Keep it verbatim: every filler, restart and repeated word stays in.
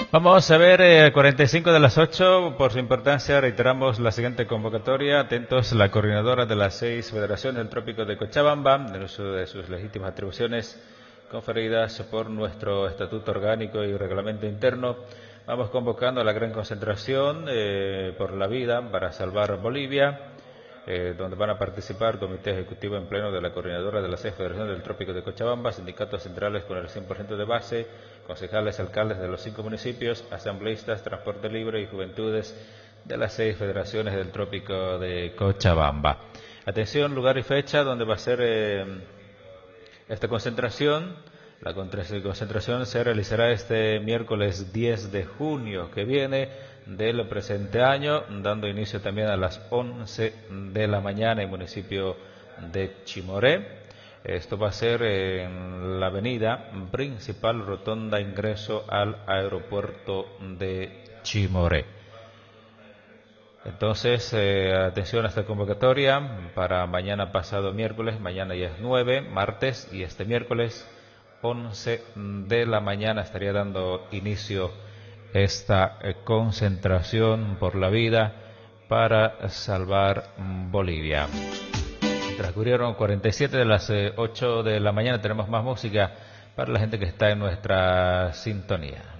Vamos a ver, eh, cuarenta y cinco de las ocho, por su importancia reiteramos la siguiente convocatoria. Atentos, la coordinadora de las seis federaciones del Trópico de Cochabamba, en el uso de sus legítimas atribuciones conferidas por nuestro Estatuto Orgánico y Reglamento Interno. Vamos convocando a la gran concentración eh, por la vida para salvar Bolivia, eh, donde van a participar Comité Ejecutivo en pleno de la coordinadora de las seis federaciones del Trópico de Cochabamba, sindicatos centrales con el cien por ciento de base, concejales, alcaldes de los cinco municipios, asambleístas, transporte libre y juventudes de las seis federaciones del Trópico de Cochabamba. Atención, lugar y fecha donde va a ser eh, esta concentración. La concentración se realizará este miércoles diez de junio que viene del presente año, dando inicio también a las once de la mañana en el municipio de Chimoré. Esto va a ser en la avenida principal, rotonda ingreso al aeropuerto de Chimoré. Entonces, eh, atención a esta convocatoria para mañana pasado miércoles, mañana ya es nueve, martes, y este miércoles once de la mañana estaría dando inicio esta eh, concentración por la vida para salvar Bolivia. Transcurrieron cuarenta y siete de las ocho de la mañana, tenemos más música para la gente que está en nuestra sintonía.